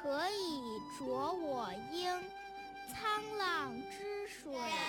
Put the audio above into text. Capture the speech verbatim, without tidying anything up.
可以濯我缨，沧浪之水